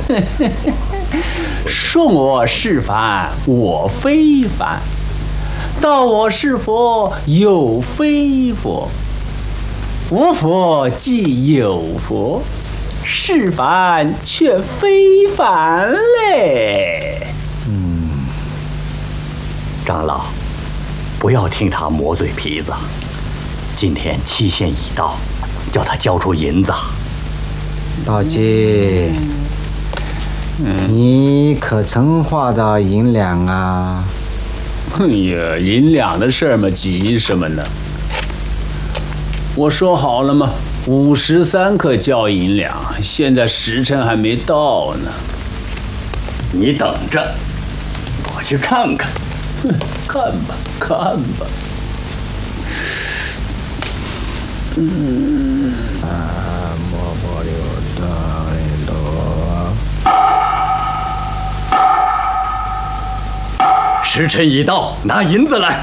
顺我是凡，我非凡；道我是佛，有非佛。无佛即有佛，是凡却非凡嘞。 长老，不要听他磨嘴皮子。今天期限已到，叫他交出银子。 道济，你可曾花到银两啊？ 哎呀，银两的事儿嘛，急什么呢？我说好了嘛，53克交银两，现在时辰还没到呢。 你等着，我去看看。 看吧，看吧。 时辰已到，拿银子来。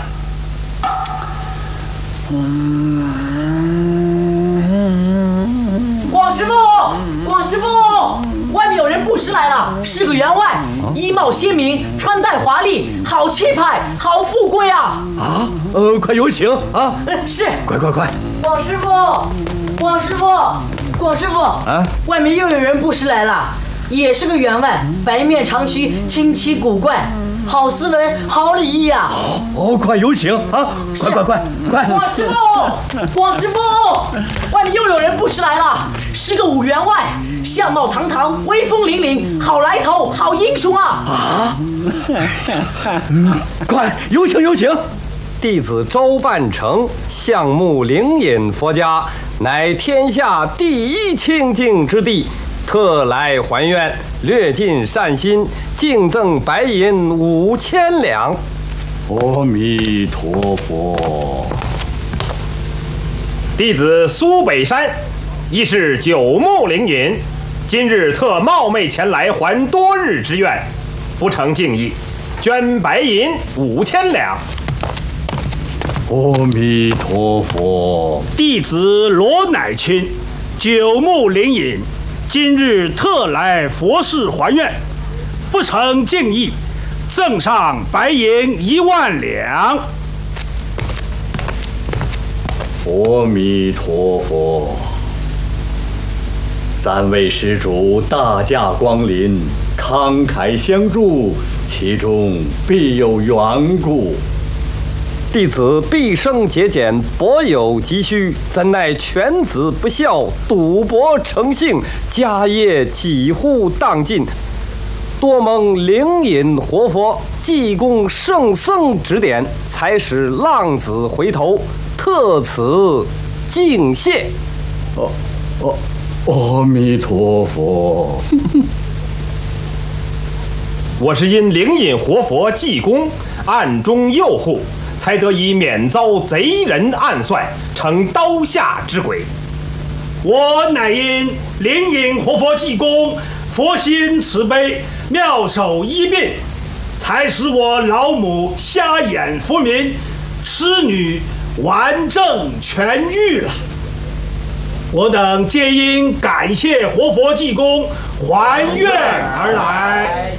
广师傅，广师傅，外面有人布施来了，是个员外，衣帽鲜明，穿戴华丽，好气派，好富贵啊！ 快有请啊！ 是， 快！ 广师傅，广师傅，广师傅啊！ 外面又有人布施来了，也是个员外，白面长须，清奇古怪，好斯文，好礼仪啊！ 快有请啊！快！ 广师傅，广师傅，外面又有人布施来了，是个武员外，相貌堂堂，威风凛凛，好来头，好英雄啊！ 快有请！ 弟子周半成，相目灵隐佛家，乃天下第一清净之地，特来还愿，略尽善心，敬赠白银5000两。 阿弥陀佛。 弟子苏北山，亦是九目灵隐，今日特冒昧前来还多日之愿，不成敬意，捐白银5000两。 阿弥陀佛。 弟子罗乃钦，九目灵隐，今日特来佛事还愿，不成敬意，赠上白银10000两。 阿弥陀佛。3位施主大驾光临，慷慨相助，其中必有缘故。 弟子毕生节俭，薄有急需，怎奈犬子不孝，赌博成性，家业几乎荡尽。多蒙灵隐活佛济公圣僧指点，才使浪子回头，特此敬谢。 阿弥陀佛。 我是因灵隐活佛济公暗中诱护，才得以免遭贼人暗算，成刀下之鬼。 我乃因灵隐活佛济公佛心慈悲，妙手医病，才使我老母瞎眼复明，痴女完整痊愈了。我等皆因感谢活佛济公还愿而来。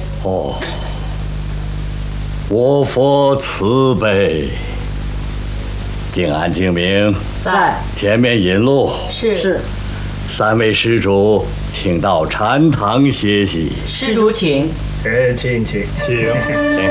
我佛慈悲。静安静明在， 前面引路。 是。 3位施主，请到禅堂歇息。 施主请。 请。